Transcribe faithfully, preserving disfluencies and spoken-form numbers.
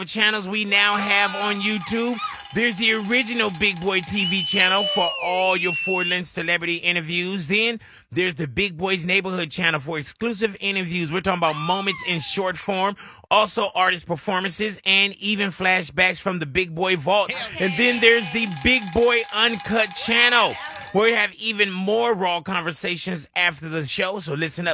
channels we now have on YouTube. There's the original Big Boy T V channel for all your full-length celebrity interviews. Then there's the Big Boy's Neighborhood channel for exclusive interviews. We're talking about moments in short form, also artist performances, and even flashbacks from the Big Boy Vault. And then there's the Big Boy Uncut channel, where we have even more raw conversations after the show. So listen up.